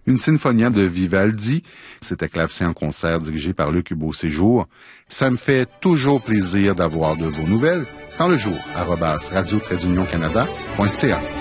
une sinfonia de Vivaldi. C'était Clavecin en concert dirigé par Luc Beauséjour. Ça me fait toujours plaisir d'avoir de vos nouvelles. Quand le jour, @radio-canada.ca.